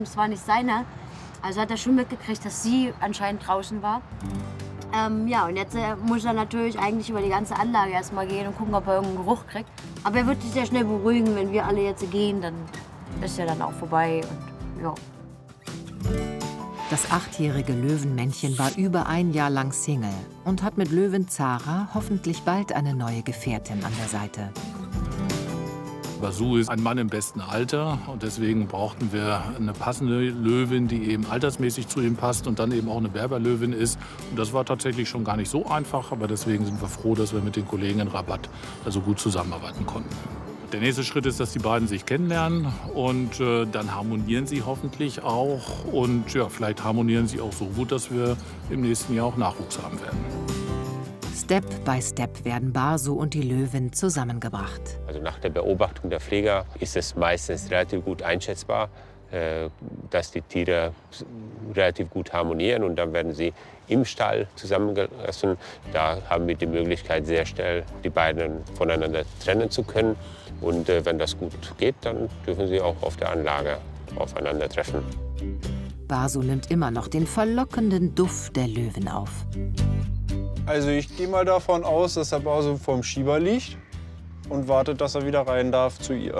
Es war nicht seine. Also hat er schon mitgekriegt, dass sie anscheinend draußen war. Ja, und jetzt muss er natürlich eigentlich über die ganze Anlage erstmal gehen und gucken, ob er irgendeinen Geruch kriegt. Aber er wird sich sehr schnell beruhigen, wenn wir alle jetzt gehen, dann ist er dann auch vorbei und ja. Das 8-jährige Löwenmännchen war über ein Jahr lang Single und hat mit Löwin Zara hoffentlich bald eine neue Gefährtin an der Seite. Basu ist ein Mann im besten Alter und deswegen brauchten wir eine passende Löwin, die eben altersmäßig zu ihm passt und dann eben auch eine Berberlöwin ist. Und das war tatsächlich schon gar nicht so einfach, aber deswegen sind wir froh, dass wir mit den Kollegen in Rabat also gut zusammenarbeiten konnten. Der nächste Schritt ist, dass die beiden sich kennenlernen und dann harmonieren sie hoffentlich auch und ja, vielleicht harmonieren sie auch so gut, dass wir im nächsten Jahr auch Nachwuchs haben werden. Step by Step werden Basu und die Löwin zusammengebracht. Also nach der Beobachtung der Pfleger ist es meistens relativ gut einschätzbar, dass die Tiere relativ gut harmonieren und dann werden sie im Stall zusammengelassen. Da haben wir die Möglichkeit, sehr schnell die beiden voneinander trennen zu können. Und wenn das gut geht, dann dürfen sie auch auf der Anlage aufeinandertreffen. Basu nimmt immer noch den verlockenden Duft der Löwen auf. Also ich gehe mal davon aus, dass der Basu vorm Schieber liegt und wartet, dass er wieder rein darf zu ihr.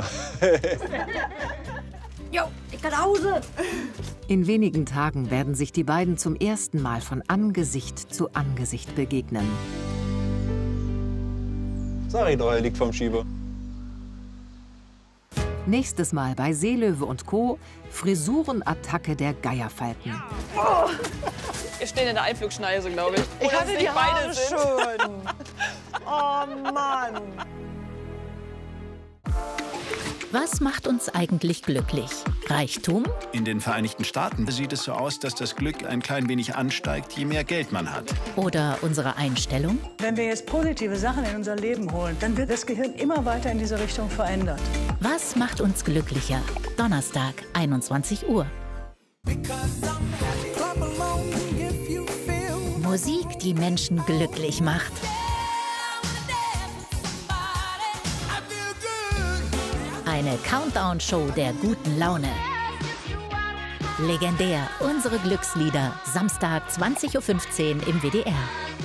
Jo, ich kann nach Hause. In wenigen Tagen werden sich die beiden zum ersten Mal von Angesicht zu Angesicht begegnen. Sag ich doch, er liegt vorm Schieber. Nächstes Mal bei Seelöwe und Co. Frisurenattacke der Geierfalken. Oh. Wir stehen in der Einflugschneise, glaube ich. Ich hatte die Haare schon. Oh Mann. Was macht uns eigentlich glücklich? Reichtum? In den Vereinigten Staaten sieht es so aus, dass das Glück ein klein wenig ansteigt, je mehr Geld man hat. Oder unsere Einstellung? Wenn wir jetzt positive Sachen in unser Leben holen, dann wird das Gehirn immer weiter in diese Richtung verändert. Was macht uns glücklicher? Donnerstag, 21 Uhr. Musik, die Menschen glücklich macht. Eine Countdown-Show der guten Laune. Legendär, unsere Glückslieder, Samstag 20:15 Uhr im WDR.